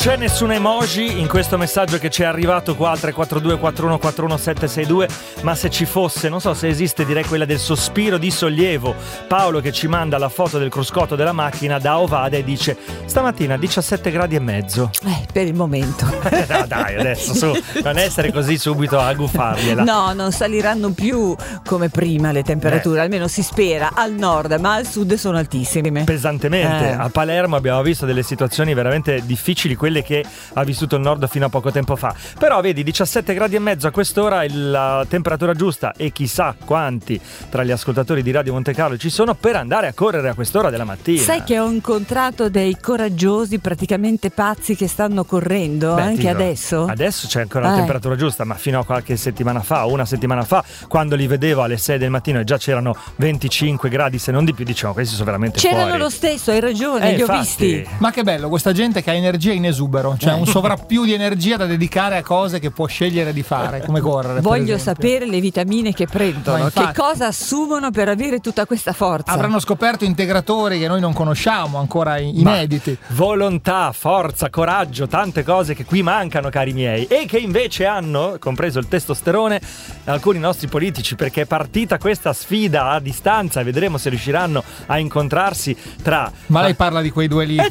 c'è nessun emoji in questo messaggio che ci è arrivato qua al 342 4141 762, ma se ci fosse, non so se esiste, direi quella del sospiro di sollievo. Paolo che ci manda la foto del cruscotto della macchina da Ovada e dice: stamattina 17 gradi e mezzo. Per il momento. No, dai, adesso su, non essere così subito a guffargliela. No, non saliranno più come prima le temperature, almeno si spera, al nord, ma al sud sono altissime. Pesantemente. A Palermo abbiamo visto delle situazioni veramente difficili, quelle che ha vissuto il nord fino a poco tempo fa. Però vedi, 17 gradi e mezzo a quest'ora è la temperatura giusta, e chissà quanti tra gli ascoltatori di Radio Monte Carlo ci sono per andare a correre a quest'ora della mattina. Sai che ho incontrato dei coraggiosi, praticamente pazzi, che stanno correndo anche adesso? Adesso c'è ancora la temperatura giusta, ma fino a qualche settimana fa, una settimana fa, quando li vedevo alle 6 del mattino e già c'erano 25 gradi, se non di più, diciamo, questi sono veramente c'erano fuori. Lo stesso, hai ragione, li ho visti. Ma che bello questa gente che ha energia in esubero, cioè un sovrappiù di energia da dedicare a cose che può scegliere di fare, come correre. Voglio sapere le vitamine che prendono, che cosa assumono per avere tutta questa forza. Avranno scoperto integratori che noi non conosciamo, ancora inediti. Volontà, forza, coraggio, tante cose che qui mancano, cari miei, e che invece hanno, compreso il testosterone, alcuni nostri politici, perché è partita questa sfida a distanza e vedremo se riusciranno a incontrarsi tra... Ma lei parla di quei due lì,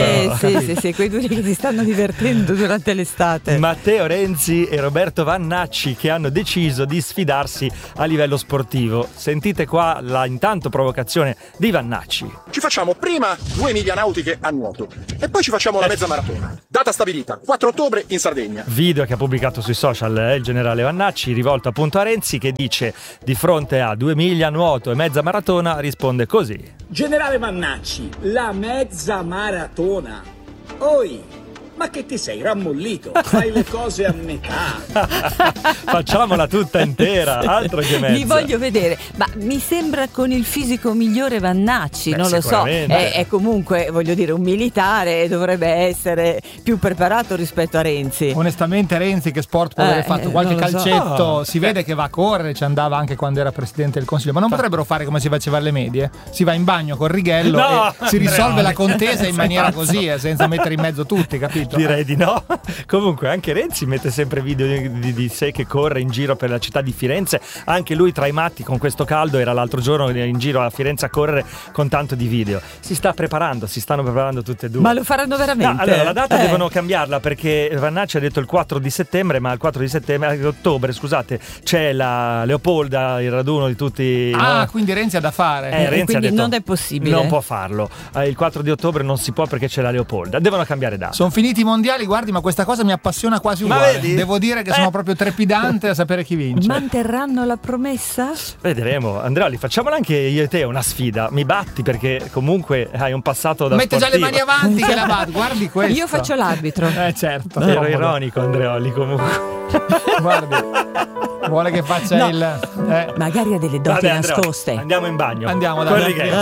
sì, quei due lì che si stanno divertendo durante l'estate. Matteo Renzi e Roberto Vannacci, che hanno deciso di sfidarsi a livello sportivo. Sentite qua la intanto provocazione di Vannacci. Ci facciamo prima 2 miglia nautiche a nuoto e poi ci facciamo la mezza maratona. Data stabilita, 4 ottobre in Sardegna. Video che ha pubblicato sui social il generale Vannacci, rivolto appunto a Renzi, che dice: di fronte a 2 miglia nuoto e mezza maratona risponde così: generale Vannacci, la mezza maratona. Oi, ma che ti sei rammollito? Fai le cose a metà. Facciamola tutta intera, altro che mezza. Li voglio vedere, ma mi sembra con il fisico migliore Vannacci, non lo so, è comunque, voglio dire, un militare, dovrebbe essere più preparato rispetto a Renzi. Onestamente Renzi che sport può aver fatto qualche calcetto, si vede che va a correre, ci andava anche quando era presidente del consiglio, ma non potrebbero fare come si faceva alle medie? Si va in bagno col righello e si risolve la contesa in maniera così, senza mettere in mezzo tutti, capito? Direi di no. Comunque anche Renzi mette sempre video di sé che corre in giro per la città di Firenze. Anche lui tra i matti con questo caldo era l'altro giorno in giro a Firenze a correre con tanto di video. Si stanno preparando tutte e due. Ma lo faranno veramente? No, allora la data devono cambiarla, perché Vannacci ha detto il 4 di settembre, ma il 4 di ottobre, scusate, c'è la Leopolda, il raduno di tutti. Quindi Renzi ha da fare. Renzi quindi ha detto, non è possibile. Non può farlo. Il 4 di ottobre non si può perché c'è la Leopolda. Devono cambiare data. Sono finiti i mondiali, guardi, ma questa cosa mi appassiona quasi uguale. Devo dire che sono proprio trepidante a sapere chi vince. Manterranno la promessa? Vedremo. Andrea, facciamola anche io e te una sfida. Mi batti perché comunque hai un passato da mette sportivo. già le mani avanti che la batte. Guardi questo. Io faccio l'arbitro. Certo. Ero ironico, Andreoli, comunque. Guardi, vuole che faccia il magari ha delle doti nascoste. Andiamo in bagno. Andiamo, dai.